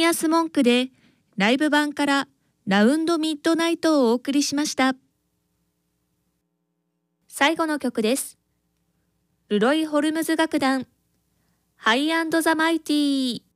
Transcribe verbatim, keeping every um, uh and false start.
ニアスモンクでライブ版からラウンドミッドナイトをお送りしました。最後の曲です。ルロイ・ホルムズ楽団、ハイ&ザ・マイティー。